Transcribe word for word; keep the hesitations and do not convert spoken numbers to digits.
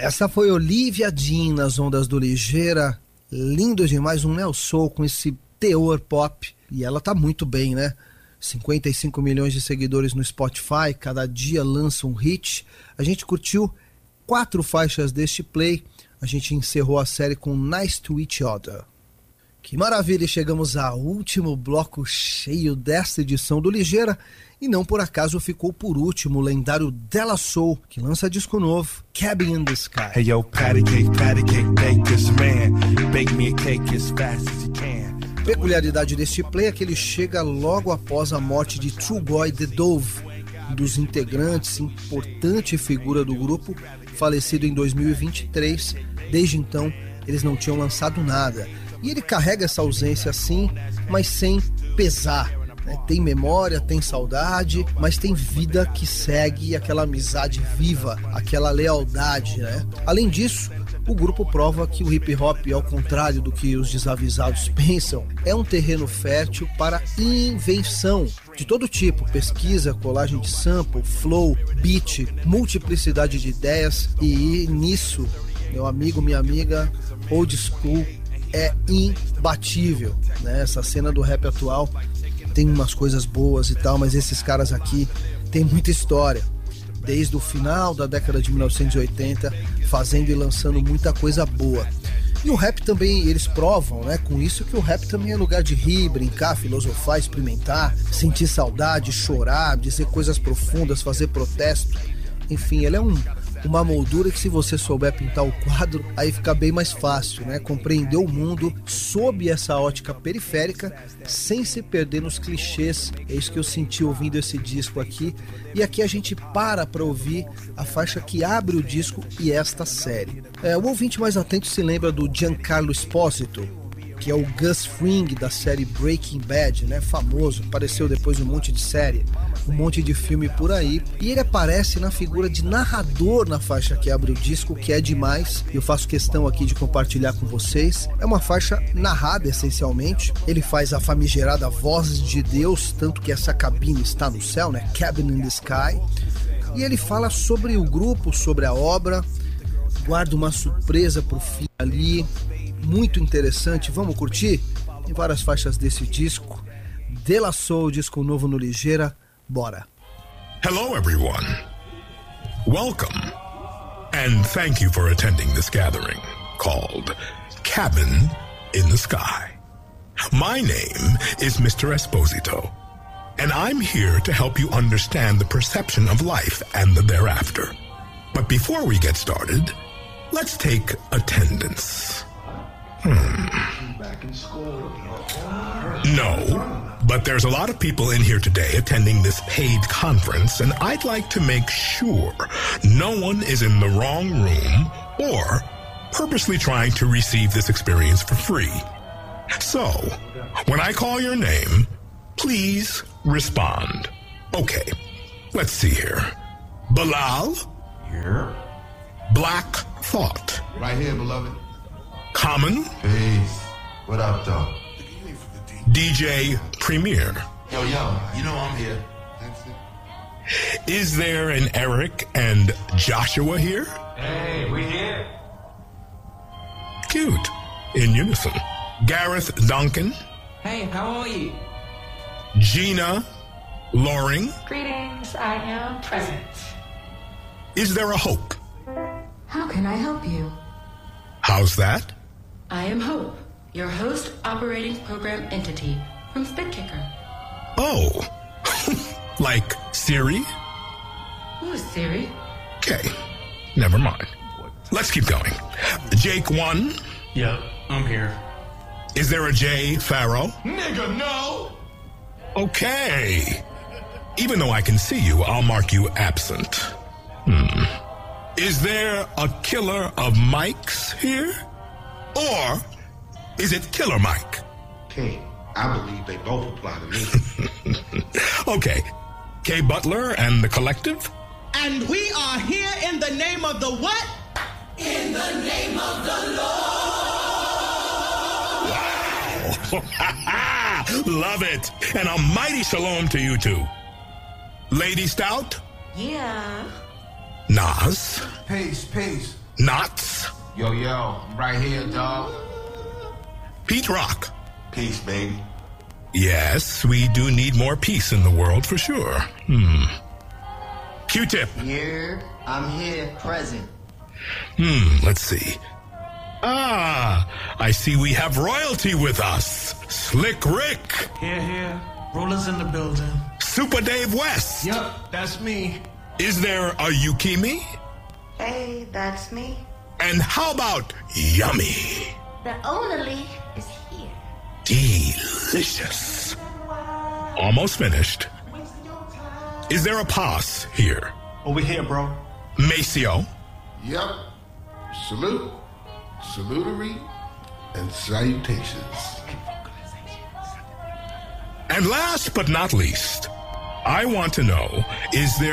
Essa foi Olivia Dean nas ondas do Ligeira. Lindo demais, um neo soul com esse teor pop. E ela tá muito bem, né? cinquenta e cinco milhões de seguidores no Spotify, cada dia lança um hit. A gente curtiu quatro faixas deste play. A gente encerrou a série com Nice to Each Other. Que maravilha, chegamos ao último bloco cheio desta edição do Ligeira. E não por acaso ficou por último o lendário De La Soul, que lança disco novo, Cabin in the Sky. Hey yo, patty cake, patty cake, bake this man. Bake me a cake as fast as you can. Peculiaridade deste play é que ele chega logo após a morte de Trugoy The Dove, um dos integrantes, importante figura do grupo, falecido em dois mil e vinte e três. Desde então, eles não tinham lançado nada. E ele carrega essa ausência assim, mas sem pesar. Né? Tem memória, tem saudade, mas tem vida que segue, aquela amizade viva, aquela lealdade, né? Além disso, o grupo prova que o hip hop, ao contrário do que os desavisados pensam, é um terreno fértil para invenção de todo tipo, pesquisa, colagem de sample, flow, beat, multiplicidade de ideias. E nisso, meu amigo, minha amiga, old school é imbatível, né? Essa cena do rap atual tem umas coisas boas e tal, mas esses caras aqui tem muita história, desde o final da década de mil novecentos e oitenta, fazendo e lançando muita coisa boa. E o rap também, eles provam, né, com isso, que o rap também é lugar de rir, brincar, filosofar, experimentar, sentir saudade, chorar, dizer coisas profundas, fazer protesto. Enfim, ele é um, uma moldura que, se você souber pintar o quadro, aí fica bem mais fácil, né? Compreender o mundo sob essa ótica periférica, sem se perder nos clichês. É isso que eu senti ouvindo esse disco aqui. E aqui a gente para para ouvir a faixa que abre o disco e esta série. É, o ouvinte mais atento se lembra do Giancarlo Esposito, que é o Gus Fring da série Breaking Bad, né? Famoso, apareceu depois um monte de série, um monte de filme por aí, e ele aparece na figura de narrador na faixa que abre o disco, que é demais, e eu faço questão aqui de compartilhar com vocês. É uma faixa narrada essencialmente, ele faz a famigerada voz de Deus, tanto que essa cabine está no céu, né? Cabin in the Sky, e ele fala sobre o grupo, sobre a obra, guarda uma surpresa pro fim ali, muito interessante. Vamos curtir? Tem várias faixas desse disco. De La Soul, disco novo no Ligeira. Bora. Hello everyone. Welcome. And thank you for attending this gathering called Cabin in the Sky. My name is Mister Esposito, and I'm here to help you understand the perception of life and the thereafter. But before we get started, let's take attendance. Hmm. No, but there's a lot of people in here today attending this paid conference, and I'd like to make sure no one is in the wrong room or purposely trying to receive this experience for free. So, when I call your name, please respond. Okay, let's see here. Bilal? Here. Black Thought. Right here, beloved. Common. Peace. What up, though? D J Premier. Yo, yo, you know I'm here. Is there an Eric and Joshua here? Hey, we here. Cute. In unison. Gareth Duncan. Hey, how are you? Gina Loring. Greetings, I am present. Is there a Hope? How can I help you? How's that? I am Hope, your host operating program entity from Spitkicker. Oh, like Siri? Who is Siri? Okay, never mind. Let's keep going. Jake one. Yep, I'm here. Is there a Jay Farrow? Nigga, no! Okay. Even though I can see you, I'll mark you absent. Hmm. Is there a killer of mics here? Or is it Killer Mike? King, I believe they both apply to me. Okay. Kay Butler and the Collective? And we are here in the name of the what? In the name of the Lord! Wow! Love it! And a mighty shalom to you two. Lady Stout? Yeah. Nas? Peace, peace. Knots. Yo, yo, I'm right here, dog. Pete Rock. Peace, baby. Yes, we do need more peace in the world for sure. Hmm. Q-Tip. Here, I'm here, present. Hmm, let's see. Ah, I see we have royalty with us. Slick Rick. Here, here. Rollers in the building. Super Dave West. Yup, that's me. Is there a Yukimi? Hey, that's me. And how about Yummy? The orderly is here. Delicious. Almost finished. Is there a Paz here? Over here, bro. Maceo? Yep. Salute, salutary, and salutations. And last but not least, I want to know, is there